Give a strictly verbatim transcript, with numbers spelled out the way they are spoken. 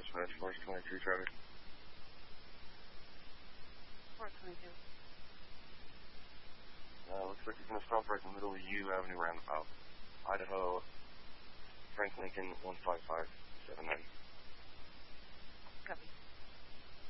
Dispatch, Force twenty-two traffic. Force twenty-two. Uh, looks like it's going to stop right in the middle of U Avenue roundabout. Idaho, Frank Lincoln, one five five seven nine.